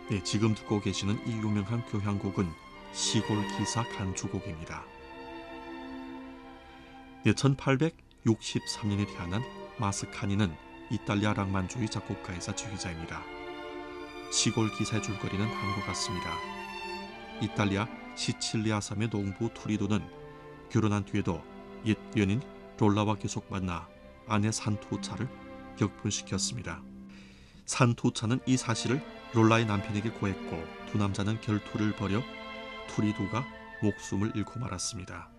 네, 지금 듣고 계시는 이 유명한 교향곡은 시골 기사 간주곡입니다. 네, 1863년에 태어난 마스카니는 이탈리아 낭만주의 작곡가이자 지휘자입니다. 시골 기사의 줄거리는 다음과 같습니다. 이탈리아 시칠리아 섬의 농부 투리도는 결혼한 뒤에도 옛 연인 롤라와 계속 만나 아내 산토차를 격분시켰습니다. 산토차는 이 사실을 롤라의 남편에게 고했고 두 남자는 결투를 벌여 투리도가 목숨을 잃고 말았습니다.